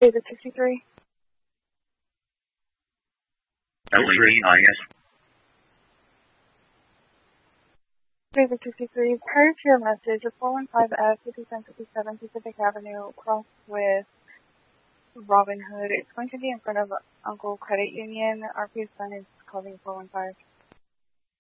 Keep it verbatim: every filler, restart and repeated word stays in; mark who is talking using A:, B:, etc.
A: David sixty-three.
B: L three I S.
A: David sixty-three. Prior to your message, a four one five F, fifty-seven fifty-seven Pacific Avenue, cross with Robin Hood. It's going to be in front of Uncle Credit Union. R P S Sun is calling four one five.